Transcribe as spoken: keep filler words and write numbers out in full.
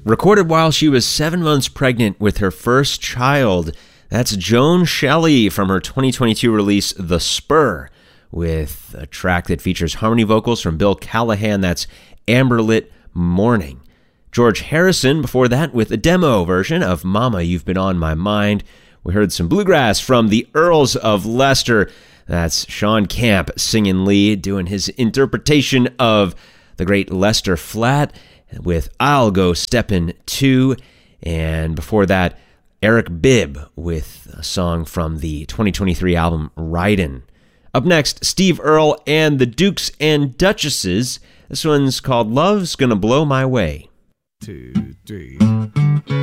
recorded while she was seven months pregnant with her first child. That's Joan Shelley from her twenty twenty-two release, The Spur, with a track that features harmony vocals from Bill Callahan. That's Amberlit Morning. George Harrison before that with a demo version of Mama, You've Been on My Mind. We heard some bluegrass from the Earls of Leicester. That's Sean Camp singing lead, doing his interpretation of the great Lester Flatt with I'll Go Steppin' Too. And before that, Eric Bibb with a song from the twenty twenty-three album Ridin'. Up next, Steve Earle and the Dukes and Duchesses. This one's called Love's Gonna Blow My Way. Two, three.